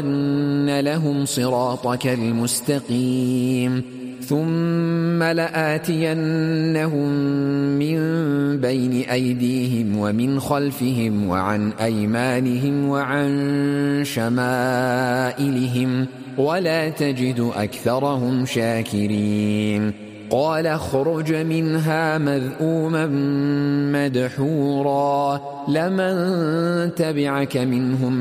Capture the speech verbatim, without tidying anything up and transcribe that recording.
لَأَقْعُدَنَّ لَهُمْ صِرَاطَكَ الْمُسْتَقِيمَ ثُمَّ لَآتِيَنَّهُمْ مِنْ بَيْنِ أَيْدِيهِمْ وَمِنْ خَلْفِهِمْ وَعَنْ أَيْمَانِهِمْ وَعَنْ شَمَائِلِهِمْ وَلَا تَجِدُ أَكْثَرَهُمْ شَاكِرِينَ قَالَ اخْرُجْ مِنْهَا مَذْءُومًا مَدْحُورًا لَمَنْ تَبِعَكَ مِنْهُمْ